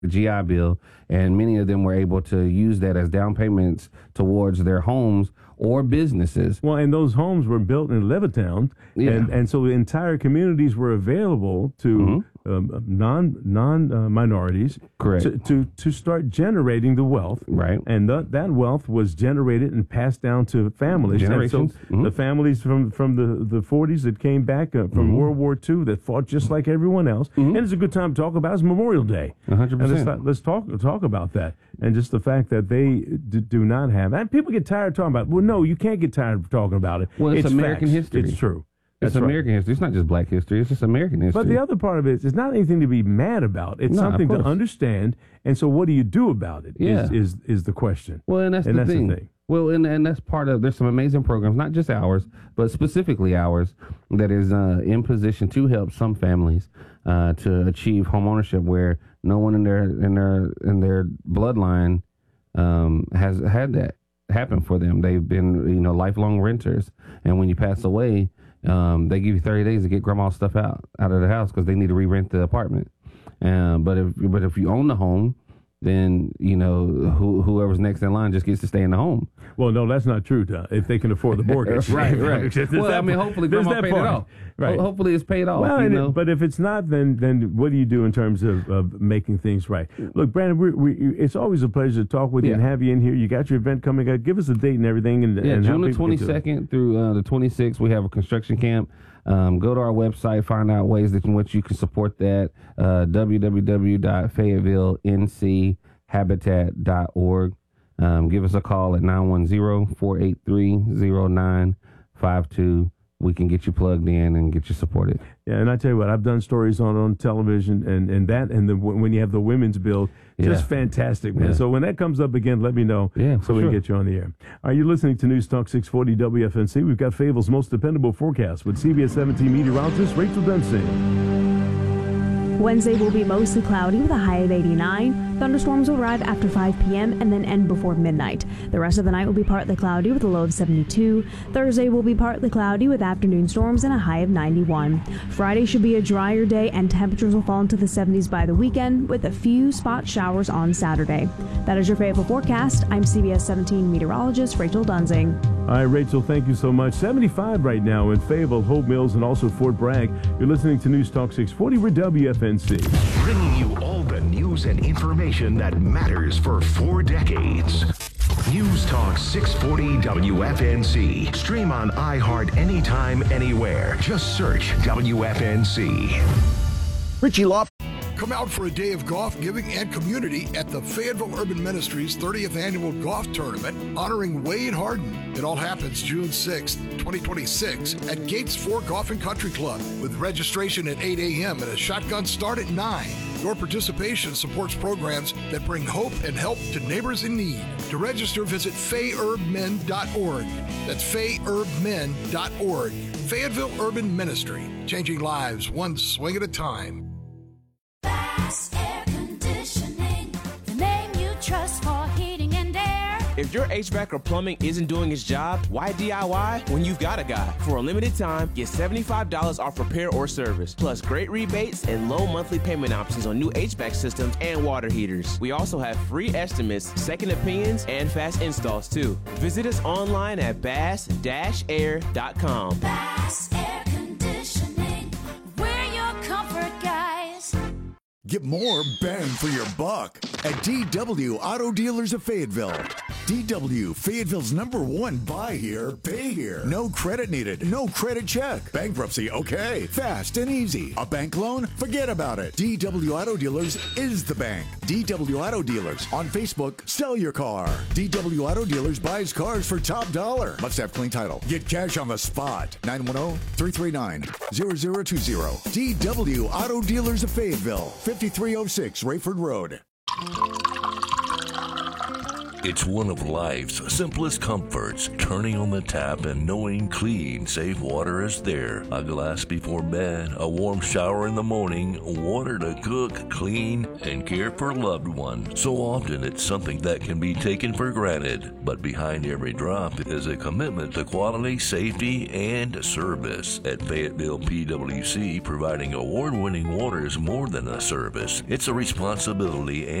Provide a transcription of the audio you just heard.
the GI Bill, and many of them were able to use that as down payments towards their homes or businesses. Well, and those homes were built in Levittown, and so the entire communities were available to minorities, correct, to start generating the wealth, right? And that wealth was generated and passed down to families. Generations. And so the families from the 40s that came back from World War II that fought just like everyone else, and it's a good time to talk about. It's Memorial Day, 100%. And let's talk about that, and just the fact that they do not have. And people get tired of talking about it. Well, no, you can't get tired of talking about it. Well, it's American history. It's true. It's American history. It's not just Black history. It's just American history. But the other part of it is it's not anything to be mad about. It's something to understand. And so what do you do about it is the question. Well, and that's the thing. Well, and that's part of, there's some amazing programs, not just ours, but specifically ours, that is in position to help some families to achieve home ownership where no one in their bloodline has had that happen for them. They've been, lifelong renters. And when you pass away, they give you 30 days to get grandma's stuff out of the house because they need to re-rent the apartment. But if you own the home, then whoever's next in line just gets to stay in the home. Well, no, that's not true. If they can afford the mortgage, right. Well, hopefully, grandma paid it off. Right. Hopefully, it's paid off. Well, but if it's not, then what do you do in terms of making things right? Look, Brandon, it's always a pleasure to talk with you and have you in here. You got your event coming up. Give us a date and everything. And June the 22nd through the 26th, we have a construction camp. Go to our website, find out ways in which you can support that. www.FayettelleNCHabitat.org. Give us a call at 910-483-0952. We can get you plugged in and get you supported. Yeah, and I tell you what, I've done stories on television and when you have the women's bill, just fantastic, man. Yeah. So when that comes up again, let me know so we can get you on the air. Are you listening to News Talk 640 WFNC? We've got Fayetteville's most dependable forecast with CBS 17 meteorologist Rachel Dunsing. Wednesday will be mostly cloudy with a high of 89. Thunderstorms will arrive after 5 p.m. and then end before midnight. The rest of the night will be partly cloudy with a low of 72. Thursday will be partly cloudy with afternoon storms and a high of 91. Friday should be a drier day and temperatures will fall into the 70s by the weekend with a few spot showers on Saturday. That is your Fayetteville forecast. I'm CBS 17 meteorologist Rachel Dunsing. All right, Rachel, thank you so much. 75 right now in Fayetteville, Hope Mills, and also Fort Bragg. You're listening to News Talk 640 with WFNC. Bringing you all the news and information that matters for 4 decades. News Talk 640 WFNC. Stream on iHeart anytime, anywhere. Just search WFNC. Richie Law. Come out for a day of golf, giving, and community at the Fayetteville Urban Ministries 30th Annual Golf Tournament honoring Wade Harden. It all happens June 6th, 2026 at Gates 4 Golf and Country Club with registration at 8 a.m. and a shotgun start at 9. Your participation supports programs that bring hope and help to neighbors in need. To register, visit FayUrbMen.org. That's FayUrbMen.org. Fayetteville Urban Ministry, changing lives one swing at a time. Bass Air Conditioning, the name you trust for heating and air. If your HVAC or plumbing isn't doing its job, why DIY when you've got a guy? For a limited time, get $75 off repair or service, plus great rebates and low monthly payment options on new HVAC systems and water heaters. We also have free estimates, second opinions, and fast installs too. Visit us online at bass-air.com. Bass Air Conditioning, we're your comfort guys. Get more bang for your buck at DW Auto Dealers of Fayetteville. DW, Fayetteville's #1 buy here, pay here. No credit needed, no credit check. Bankruptcy, okay. Fast and easy. A bank loan? Forget about it. DW Auto Dealers is the bank. DW Auto Dealers. On Facebook, sell your car. DW Auto Dealers buys cars for top dollar. Must have clean title. Get cash on the spot. 910-339-0020. DW Auto Dealers of Fayetteville. 5306 Rayford Road. It's one of life's simplest comforts, turning on the tap and knowing clean, safe water is there. A glass before bed, a warm shower in the morning, water to cook, clean, and care for loved ones. So often it's something that can be taken for granted, but behind every drop is a commitment to quality, safety, and service. At Fayetteville PWC, providing award-winning water is more than a service. It's a responsibility